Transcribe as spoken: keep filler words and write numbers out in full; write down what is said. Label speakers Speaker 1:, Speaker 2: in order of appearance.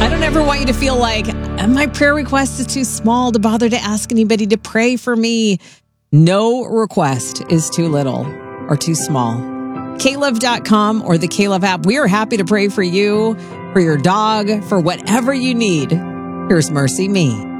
Speaker 1: I don't ever want you to feel like my prayer request is too small to bother to ask anybody to pray for me. No request is too little or too small. K Love dot com or the K Love app. We are happy to pray for you, for your dog, for whatever you need. Here's Mercy Me.